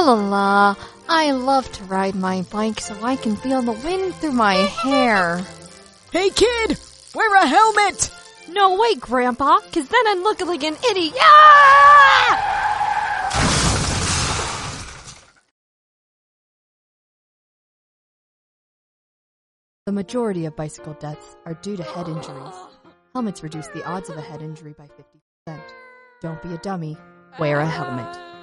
la la. I love to ride my bike so I can feel the wind through my hair. Hey kid, wear a helmet! No way, Grandpa, cause then I'd look like an idiot. Ah! The majority of bicycle deaths are due to head injuries. Helmets reduce the odds of a head injury by 50%. Don't be a dummy. Wear a helmet.